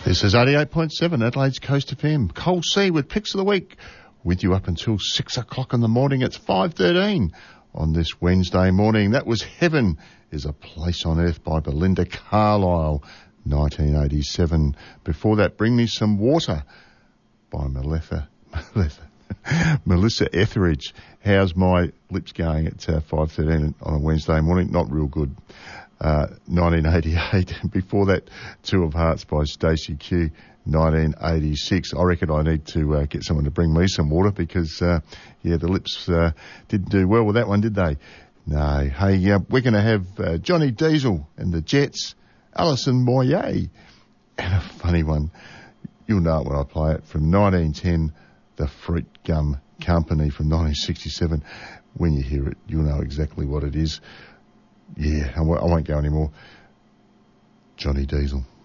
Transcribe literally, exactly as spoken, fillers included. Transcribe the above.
This is eighty-eight point seven Adelaide's Coast F M. Coal Sea with Picks of the Week. With you up until six o'clock in the morning. It's five thirteen on this Wednesday morning. That was Heaven is a Place on Earth by Belinda Carlisle, nineteen eighty-seven. Before that, Bring Me Some Water by Melissa, Melissa, Melissa Etheridge. How's my lips going at uh, five thirteen on a Wednesday morning? Not real good. Uh, nineteen eighty-eight. Before that, Two of Hearts by Stacey Q, nineteen eighty-six. I reckon I need to uh, get someone to bring me some water because, uh, yeah, the lips uh, didn't do well with that one, did they? No. Hey, uh, we're going to have uh, Johnny Diesel and the Jets, Alison Moyet, and a funny one. You'll know it when I play it. From nineteen ten, The Fruit Gum Company from nineteen sixty-seven. When you hear it, you'll know exactly what it is. Yeah, I won't go anymore. Johnny Diesel.